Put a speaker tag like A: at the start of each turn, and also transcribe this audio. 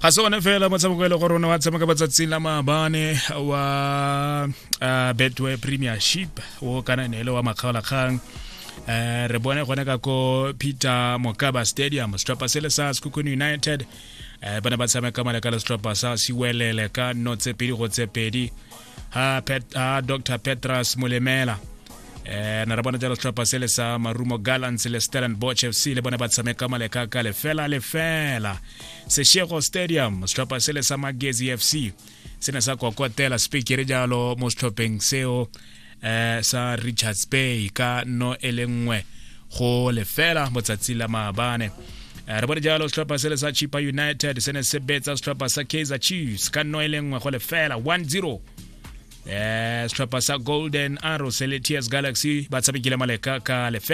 A: ga se gone fela motshameko le go rona wa tshameka batsatsing la maabane wa Betway Premiership o kana nele wa makgaolakgang re bone gone ka ko Peter Mokaba Stadium Strapa se le sa Sekhukhune United bana ba tshameka maleka le Strapa sa Siwelele ka notse pedi go tsepedi ha Dr Petras Molemela na rabona jalo Strapa se le sa Marumo Gallants le Stellenbosch FC le bona ba tshameka maleka ka le fela Seshego Stadium Strapa se le sa Magezi FC sena sa kokotela speaker jalo mo stopping seo sa Richards Bay ka no elengwe go le fela motsatsi la maabane re bona jalo Strapa se le sa Chipa United sene se betsa Strapa sa Kaizer Chiefs ka no elengwe go le fela 1-0 Strapa sa Golden Arrows le TS Galaxy ba tshamekile maleka ka le